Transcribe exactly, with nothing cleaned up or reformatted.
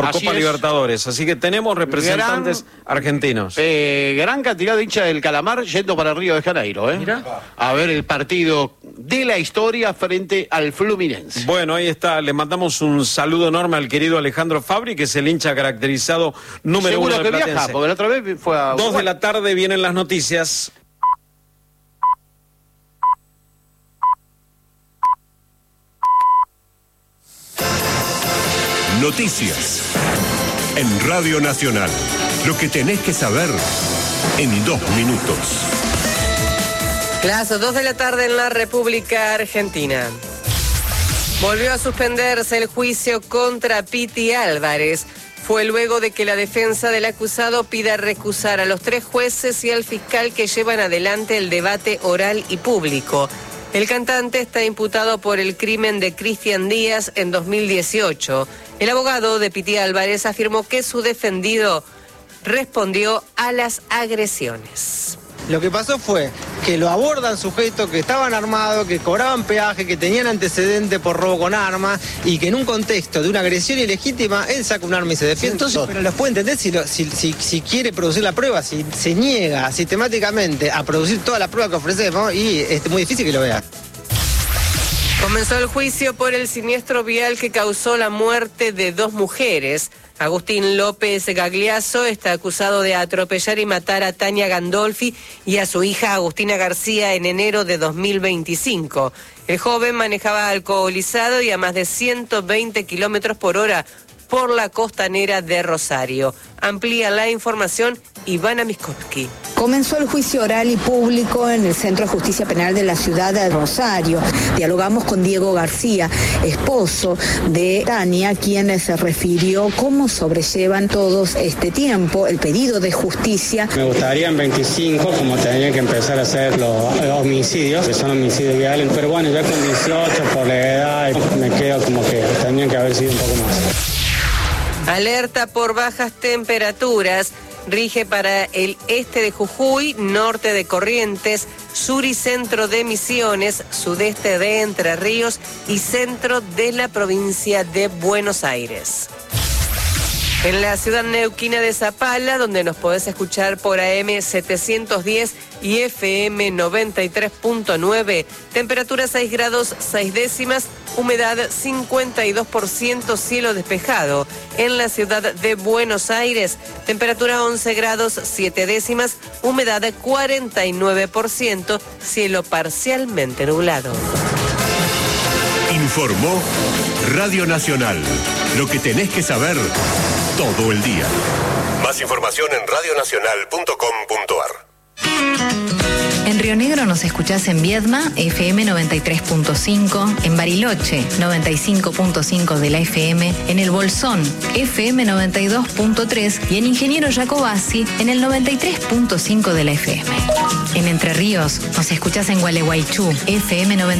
por Así Copa es. Libertadores, así que tenemos representantes Gran, argentinos. Eh, gran cantidad de hinchas del Calamar yendo para Río de Janeiro, ¿eh? Mirá. A ver el partido de la historia frente al Fluminense. Bueno, ahí está, le mandamos un saludo enorme al querido Alejandro Fabri, que es el hincha caracterizado número Seguro uno de que viaja, Platense. porque la otra vez fue a Dos de Uruguay. la tarde vienen las noticias. Noticias en Radio Nacional. Lo que tenés que saber en dos minutos. Las dos de la tarde en la República Argentina. Volvió a suspenderse el juicio contra Piti Álvarez. Fue luego de que la defensa del acusado pida recusar a los tres jueces y al fiscal que llevan adelante el debate oral y público. El cantante está imputado por el crimen de Cristian Díaz en dos mil dieciocho. El abogado de Piti Álvarez afirmó que su defendido respondió a las agresiones. Lo que pasó fue que lo abordan sujetos que estaban armados, que cobraban peaje, que tenían antecedentes por robo con arma y que en un contexto de una agresión ilegítima él saca un arma y se defiende. Entonces, pero los puede entender si, lo, si, si, si quiere producir la prueba, si se niega sistemáticamente a producir toda la prueba que ofrecemos y es muy difícil que lo vea. Comenzó el juicio por el siniestro vial que causó la muerte de dos mujeres. Agustín López Gagliasso está acusado de atropellar y matar a Tania Gandolfi y a su hija Agustina García en enero de dos mil veinticinco. El joven manejaba alcoholizado y a más de ciento veinte kilómetros por hora por la costanera de Rosario. Amplía la información Ivana Miskovsky. Comenzó el juicio oral y público en el Centro de Justicia Penal de la ciudad de Rosario. Dialogamos con Diego García, esposo de Tania, quien se refirió cómo sobrellevan todos este tiempo el pedido de justicia. Me gustaría en veinticinco, como tendrían que empezar a hacer los, los homicidios, que son homicidios viales, pero bueno, ya con dieciocho por la edad me quedo como que tendrían que haber sido un poco más. Alerta por bajas temperaturas. Rige para el este de Jujuy, norte de Corrientes, sur y centro de Misiones, sudeste de Entre Ríos y centro de la provincia de Buenos Aires. En la ciudad neuquina de Zapala, donde nos podés escuchar por A M setecientos diez y F M noventa y tres punto nueve, temperatura seis grados seis décimas, humedad cincuenta y dos por ciento, cielo despejado. En la ciudad de Buenos Aires, temperatura once grados siete décimas, humedad cuarenta y nueve por ciento, cielo parcialmente nublado. Informó Radio Nacional. Lo que tenés que saber todo el día. Más información en radio nacional punto com punto ar. En Río Negro nos escuchás en Viedma, F M noventa y tres punto cinco, en Bariloche, noventa y cinco punto cinco de la F M, en El Bolsón, F M noventa y dos punto tres y en Ingeniero Jacobasi, en el noventa y tres punto cinco de la F M. En Entre Ríos nos escuchás en Gualeguaychú, F M noventa y tres punto cinco.